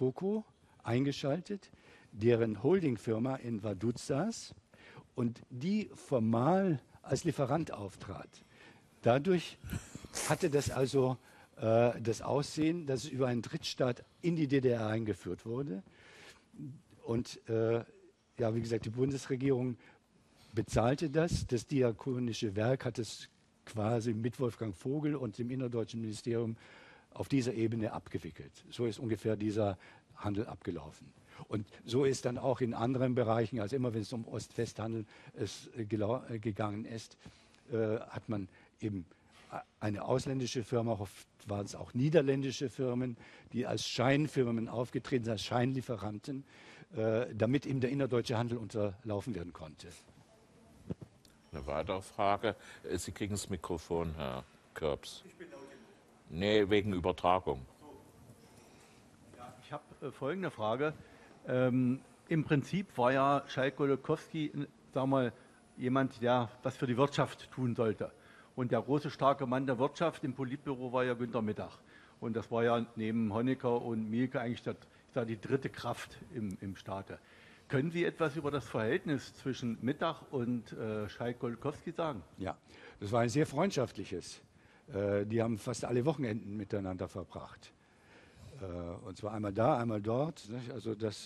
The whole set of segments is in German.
Coco eingeschaltet, deren Holdingfirma in Vaduz saß und die formal als Lieferant auftrat. Dadurch hatte das also das Aussehen, dass es über einen Drittstaat in die DDR eingeführt wurde. Und ja, wie gesagt, die Bundesregierung bezahlte das. Das Diakonische Werk hat es quasi mit Wolfgang Vogel und dem Innerdeutschen Ministerium auf dieser Ebene abgewickelt. So ist ungefähr dieser Handel abgelaufen. Und so ist dann auch in anderen Bereichen, also immer wenn es um Ost-West-Handel gegangen ist, hat man eben eine ausländische Firma, oft waren es auch niederländische Firmen, die als Scheinfirmen aufgetreten sind, als Scheinlieferanten, damit eben der innerdeutsche Handel unterlaufen werden konnte. Eine weitere Frage. Sie kriegen das Mikrofon, Herr Körbs. Ich bin laut genug. Nee, wegen Übertragung. Ja, ich habe folgende Frage. Im Prinzip war ja Schalk-Golokowski, sag mal, jemand, der was für die Wirtschaft tun sollte. Und der große, starke Mann der Wirtschaft im Politbüro war ja Günter Mittag. Und das war ja neben Honecker und Mielke eigentlich die dritte Kraft im Staate. Können Sie etwas über das Verhältnis zwischen Mittag und Schalk-Golokowski sagen? Ja, das war ein sehr freundschaftliches. Die haben fast alle Wochenenden miteinander verbracht. Und zwar einmal da, einmal dort. Nicht? Also das,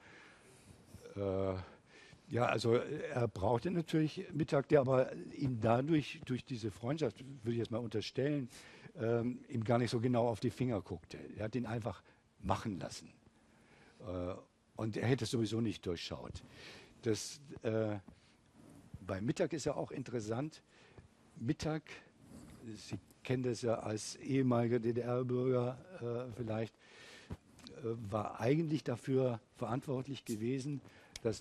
ja, also er brauchte natürlich Mittag, der aber ihm dadurch, durch diese Freundschaft, würde ich jetzt mal unterstellen, ihm gar nicht so genau auf die Finger guckte. Er hat ihn einfach machen lassen. Und er hätte es sowieso nicht durchschaut. Das, bei Mittag ist ja auch interessant. Mittag, Sie kennen das ja als ehemaliger DDR-Bürger vielleicht, war eigentlich dafür verantwortlich gewesen, dass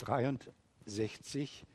1963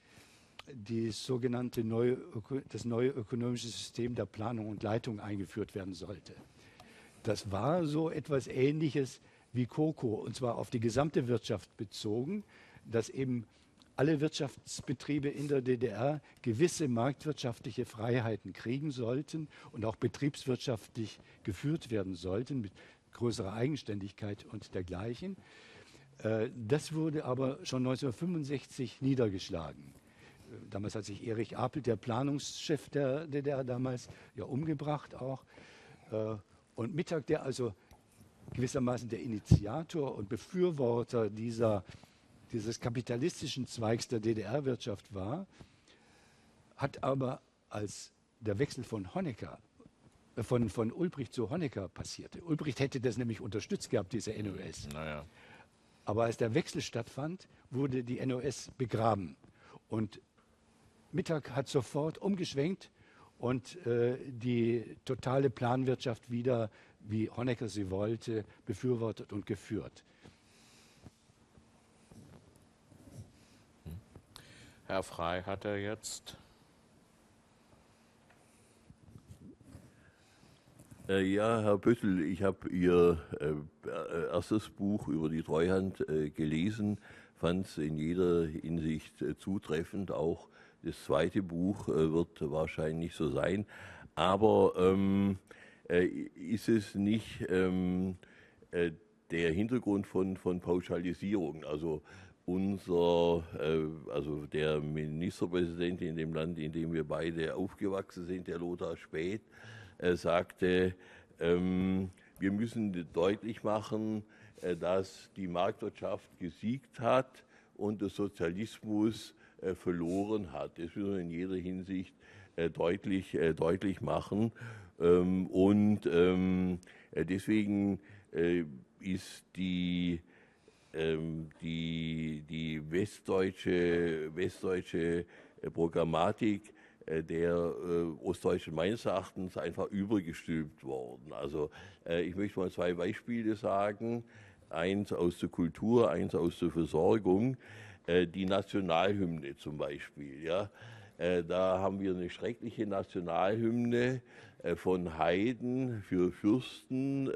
das neue ökonomische System der Planung und Leitung eingeführt werden sollte. Das war so etwas Ähnliches wie Coco, und zwar auf die gesamte Wirtschaft bezogen, dass eben alle Wirtschaftsbetriebe in der DDR gewisse marktwirtschaftliche Freiheiten kriegen sollten und auch betriebswirtschaftlich geführt werden sollten mit größerer Eigenständigkeit und dergleichen. Das wurde aber schon 1965 niedergeschlagen. Damals hat sich Erich Apel, der Planungschef der DDR damals, ja umgebracht auch. Und Mittag, der also gewissermaßen der Initiator und Befürworter dieses kapitalistischen Zweigs der DDR-Wirtschaft war, hat aber, als der Wechsel von Honecker, von Ulbricht zu Honecker passierte, Ulbricht hätte das nämlich unterstützt gehabt, diese NOS. Naja. Aber als der Wechsel stattfand, wurde die NOS begraben. Und Mittag hat sofort umgeschwenkt und die totale Planwirtschaft wieder, wie Honecker sie wollte, befürwortet und geführt. Herr Frey hat er jetzt. Ja, Herr Böttl, ich habe Ihr erstes Buch über die Treuhand gelesen, fand es in jeder Hinsicht zutreffend. Auch das zweite Buch wird wahrscheinlich so sein. Aber ist es nicht der Hintergrund von Pauschalisierung? Also also der Ministerpräsident in dem Land, in dem wir beide aufgewachsen sind, der Lothar Späth, sagte, wir müssen deutlich machen, dass die Marktwirtschaft gesiegt hat und der Sozialismus verloren hat. Das müssen wir in jeder Hinsicht deutlich machen. Deswegen ist die westdeutsche Programmatik der ostdeutschen meines Erachtens einfach übergestülpt worden. Also ich möchte mal zwei Beispiele sagen. Eins aus der Kultur, eins aus der Versorgung. Die Nationalhymne zum Beispiel. Ja. Da haben wir eine schreckliche Nationalhymne von Haydn für Fürsten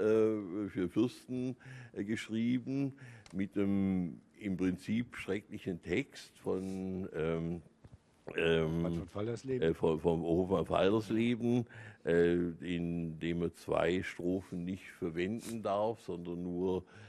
geschrieben, mit einem im Prinzip schrecklichen Text von vom Hofmann Fallersleben, in dem er zwei Strophen nicht verwenden darf, sondern nur